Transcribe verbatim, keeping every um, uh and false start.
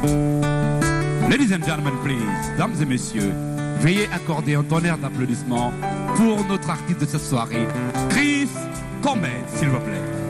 Ladies and gentlemen, please, dames et messieurs, veuillez accorder un tonnerre d'applaudissements pour notre artiste de cette soirée, Chris Comet, s'il vous plaît.